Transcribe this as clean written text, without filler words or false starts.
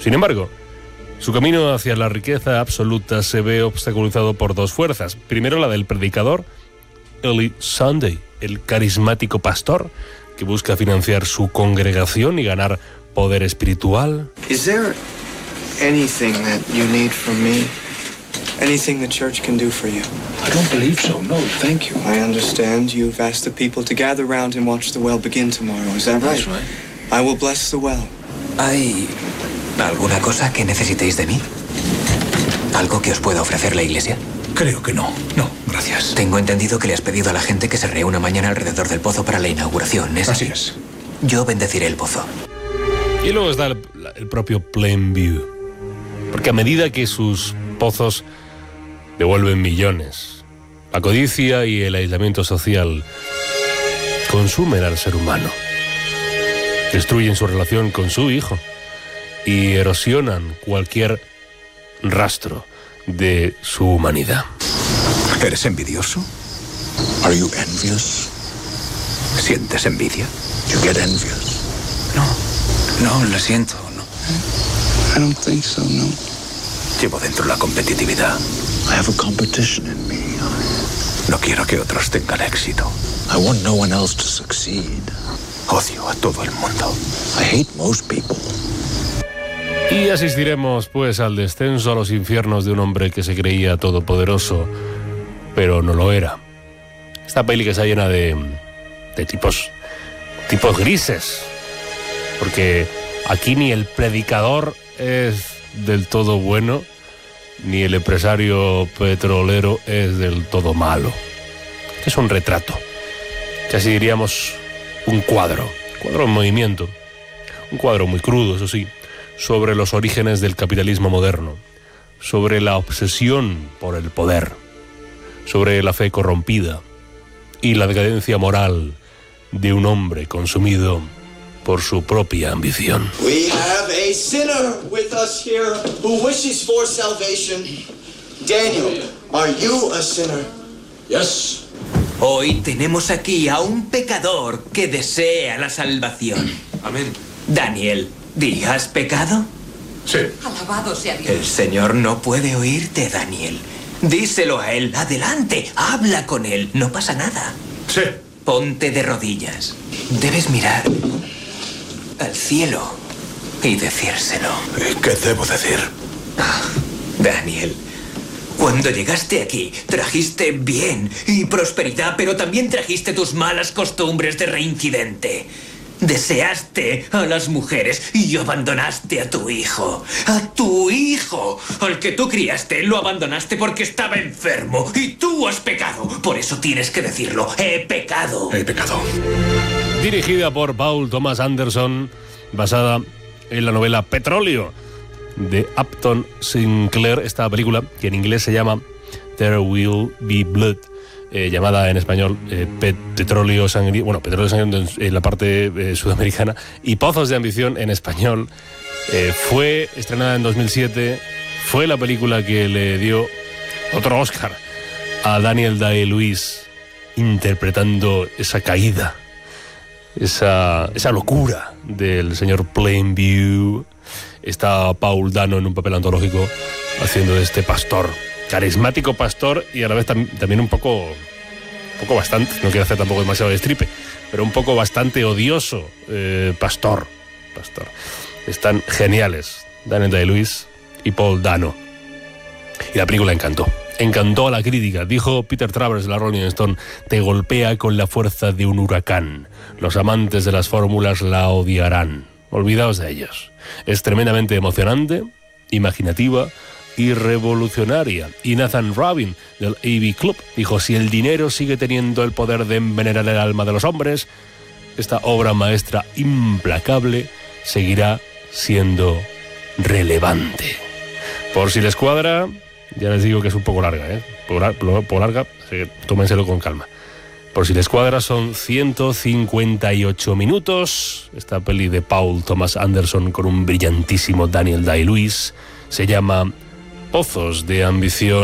Sin embargo, su camino hacia la riqueza absoluta se ve obstaculizado por dos fuerzas. Primero, la del predicador, Eli Sunday, el carismático pastor que busca financiar su congregación y ganar poder espiritual. Is there anything that you need from me? Anything the church can do for you? I don't believe so, no, thank you. I understand you've asked the people to gather round and watch the well begin tomorrow, is that right? That's right. I will bless the well. ¿Hay alguna cosa que necesitéis de mí? ¿Algo que os pueda ofrecer la iglesia? Creo que no, gracias. Tengo entendido que le has pedido a la gente que se reúna mañana alrededor del pozo para la inauguración, ¿es Así así? es. Yo bendeciré el pozo. Y luego está el propio Plainview, porque a medida que sus pozos devuelven millones, la codicia y el aislamiento social consumen al ser humano, destruyen su relación con su hijo y erosionan cualquier rastro de su humanidad. ¿Eres envidioso? Are you envious? ¿Sientes envidia? You get envious. No, lo siento, no. I don't think so, no. Llevo dentro la competitividad. I have a competition in me. No quiero que otros tengan éxito. I want no one else to succeed. Odio a todo el mundo. I hate most people. Y asistiremos pues al descenso a los infiernos de un hombre que se creía todopoderoso, pero no lo era. Esta peli que está llena de tipos grises, porque aquí ni el predicador es del todo bueno, ni el empresario petrolero es del todo malo. Este es un retrato, casi diríamos un cuadro en movimiento, un cuadro muy crudo, eso sí, sobre los orígenes del capitalismo moderno, sobre la obsesión por el poder, sobre la fe corrompida y la decadencia moral de un hombre consumido por su propia ambición. We have a sinner with us here who wishes for salvation. Daniel, are you a sinner? Yes. Hoy tenemos aquí a un pecador que desea la salvación. Amén. Daniel, ¿has pecado? Sí. Alabado sea Dios. El Señor no puede oírte, Daniel. Díselo a él. Adelante, habla con él. No pasa nada. Sí. Ponte de rodillas. Debes mirar al cielo y decírselo. ¿Qué debo decir? Daniel, cuando llegaste aquí, trajiste bien y prosperidad, pero también trajiste tus malas costumbres de reincidente. Deseaste a las mujeres y abandonaste a tu hijo. ¡A tu hijo! Al que tú criaste, lo abandonaste porque estaba enfermo. Y tú has pecado. Por eso tienes que decirlo. He pecado. He pecado. Dirigida por Paul Thomas Anderson, basada en la novela Petróleo de Upton Sinclair. Esta película, que en inglés se llama There Will Be Blood, llamada en español Petróleo Sangriento, bueno, Petróleo Sangriento en la parte sudamericana, y Pozos de Ambición en español. Fue estrenada en 2007, fue la película que le dio otro Oscar a Daniel Day-Lewis, interpretando esa caída, esa locura del señor Plainview. Está Paul Dano en un papel antológico haciendo de este pastor, carismático pastor, y a la vez también un poco bastante, no quiero hacer tampoco demasiado de stripe, pero un poco bastante odioso pastor. Están geniales Daniel Day-Lewis y Paul Dano, y la película encantó a la crítica. Dijo Peter Travers de la Rolling Stone: te golpea con la fuerza de un huracán, los amantes de las fórmulas la odiarán, olvidaos de ellos. Es tremendamente emocionante, imaginativa y revolucionaria. Y Nathan Rabin del AV Club dijo: si el dinero sigue teniendo el poder de envenenar el alma de los hombres, esta obra maestra implacable seguirá siendo relevante. Por si les cuadra, ya les digo que es un poco larga, poco larga, así que tómenselo con calma. Por si les cuadra, son 158 minutos. Esta peli de Paul Thomas Anderson con un brillantísimo Daniel Day-Lewis se llama Pozos de Ambición.